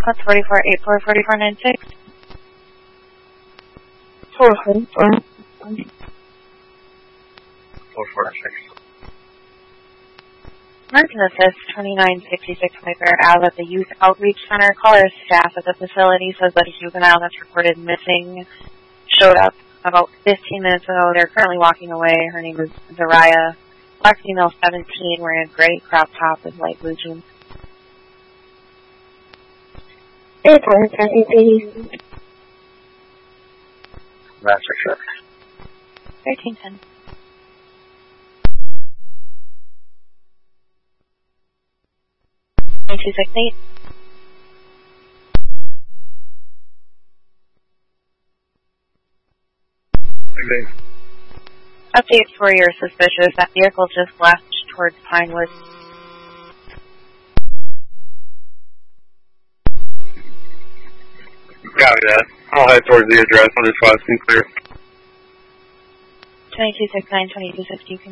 That's 4484-4496. 446. Emergency Assist 2966 Piper out at the Youth Outreach Center. Caller staff at the facility says that a juvenile that's reported missing showed up about 15 minutes ago. They're currently walking away. Her name is Zariah. Black female, 17, wearing a gray crop top with light blue jeans. Master check. 1310. $268. Okay. Update for your suspicious. That vehicle just left towards Pinewood. Copy that. I'll head towards the address. I'll just watch and clear. 2269, 2260.